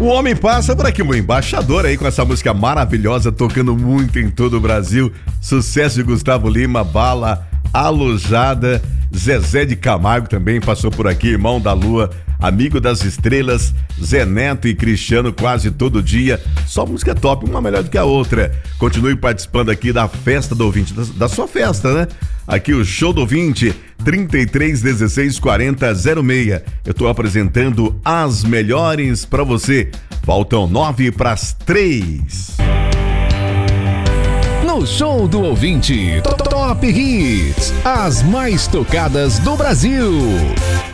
O homem passa por aqui, um embaixador aí com essa música maravilhosa, tocando muito em todo o Brasil. Sucesso de Gustavo Lima, Bala, Alojada. Zezé de Camargo também passou por aqui, Irmão da Lua, Amigo das Estrelas, Zé Neto e Cristiano quase todo dia. Só música top, uma melhor do que a outra. Continue participando aqui da festa do ouvinte, da sua festa, né? Aqui o Show do Ouvinte, 33 16 40 06. Eu tô apresentando as melhores pra você. Faltam 9 pras 3. No Show do Ouvinte, Top Hits, as mais tocadas do Brasil.